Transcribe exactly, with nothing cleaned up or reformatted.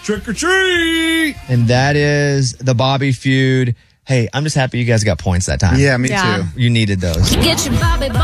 trick or treat. And that is the Bobby feud. Hey, I'm just happy you guys got points that time. Yeah, me Yeah. too. You needed those. Get your Bobby